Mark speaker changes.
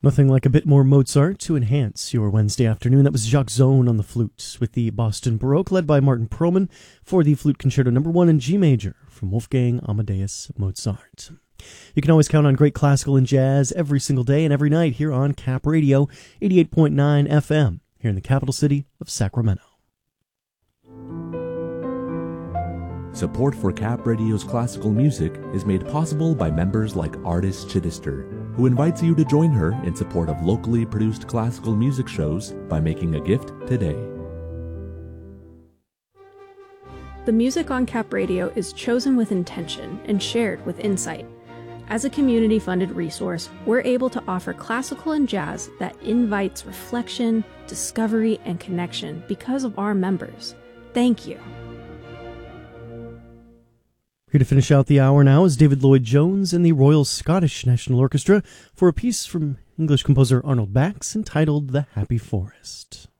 Speaker 1: Nothing like a bit more Mozart to enhance your Wednesday afternoon. That was Jacques Zone on the flute with the Boston Baroque, led by Martin Perlman for the Flute Concerto No. 1 in G major from Wolfgang Amadeus Mozart. You can always count on great classical and jazz every single day and every night here on Cap Radio 88.9 FM here in the capital city of Sacramento.
Speaker 2: Support for Cap Radio's classical music is made possible by members like Artis Chittister, who invites you to join her in support of locally produced classical music shows by making a gift today.
Speaker 3: The music on Cap Radio is chosen with intention and shared with insight. As a community-funded resource, we're able to offer classical and jazz that invites reflection, discovery, and connection because of our members. Thank you.
Speaker 1: Here to finish out the hour now is David Lloyd-Jones and the Royal Scottish National Orchestra for a piece from English composer Arnold Bax entitled The Happy Forest.